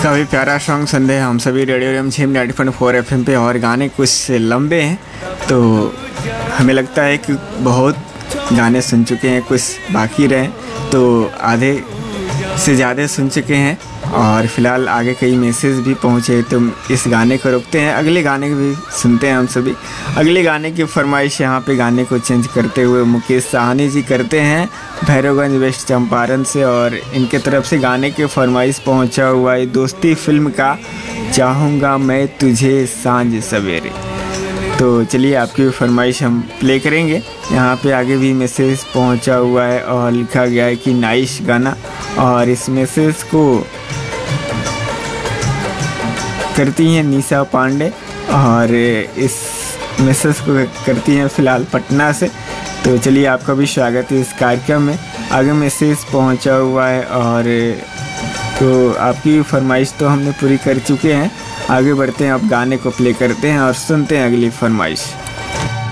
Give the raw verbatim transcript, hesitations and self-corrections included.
काफ़ी प्यारा सॉन्ग सुन रहे हैं हम सभी radio M छिम ninety point four F M पे। और गाने कुछ लंबे हैं तो हमें लगता है कि बहुत गाने सुन चुके हैं, कुछ बाकी रहे तो आधे से ज़्यादा सुन चुके हैं। और फिलहाल आगे कई मैसेज भी पहुँचे तो इस गाने को रोकते हैं, अगले गाने को भी सुनते हैं हम सभी। अगले गाने की फरमाइश यहाँ पे गाने को चेंज करते हुए मुकेश साहनी जी करते हैं भैरवगंज वेस्ट चंपारण से। और इनके तरफ से गाने की फरमाइश पहुँचा हुआ है दोस्ती फिल्म का चाहूँगा मैं तुझे सांझ सवेरे। तो चलिए आपकी फरमाइश हम प्ले करेंगे। यहाँ पे आगे भी मैसेज पहुँचा हुआ है और लिखा गया है कि नाइस गाना। और इस मैसेज को करती हैं निशा पांडे और इस मैसेज को करती हैं फ़िलहाल पटना से। तो चलिए आपका भी स्वागत है इस कार्यक्रम में। आगे मैसेज पहुंचा हुआ है और तो आपकी फरमाइश तो हमने पूरी कर चुके हैं। आगे बढ़ते हैं, अब गाने को प्ले करते हैं और सुनते हैं अगली फरमाइश।